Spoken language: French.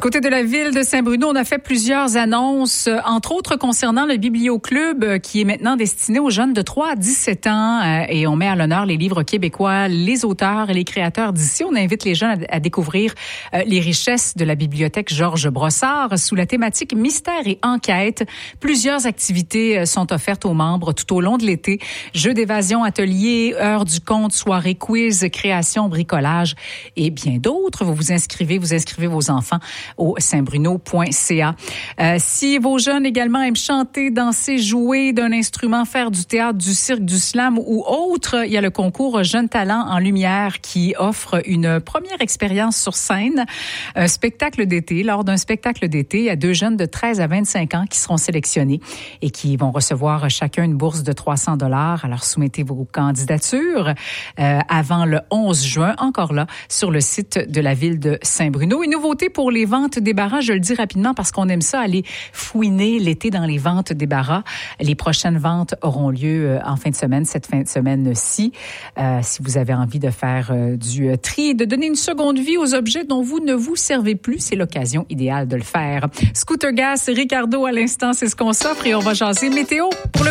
côté de la ville de Saint-Bruno, on a fait plusieurs annonces, entre autres concernant le Biblioclub qui est maintenant destiné aux jeunes de 3 à 17 ans et on met à l'honneur les livres québécois, les auteurs et les créateurs d'ici. On invite les jeunes à découvrir les richesses de la bibliothèque Georges Brossard sous la thématique mystère et enquête. Plusieurs activités sont offertes aux membres tout au long de l'été. Jeux d'évasion, ateliers, heures du conte, soirées, quiz, création, bricolage et bien d'autres. Vous inscrivez vos enfants au saintbruno.ca. Si vos jeunes également aiment chanter, danser, jouer d'un instrument, faire du théâtre, du cirque, du slam ou autre, il y a le concours Jeunes Talents en Lumière qui offre une première expérience sur scène, un spectacle d'été. Lors d'un spectacle d'été, il y a 2 jeunes de 13 à 25 ans qui seront sélectionnés et qui vont recevoir chacun une bourse de 300 $. Alors, soumettez vos candidatures avant le 11 juin, encore là, sur le site de la ville de Saint-Bruno. Une nouveauté pour les ventes débarras, je le dis rapidement parce qu'on aime ça, aller fouiner l'été dans les ventes débarras. Les prochaines ventes auront lieu en fin de semaine, cette fin de semaine-ci. Si vous avez envie de faire du tri, de donner une seconde vie aux objets dont vous ne vous servez plus, c'est l'occasion idéale de le faire. Scooter Gas, Ricardo à l'instant, c'est ce qu'on s'offre et on va jaser météo pour le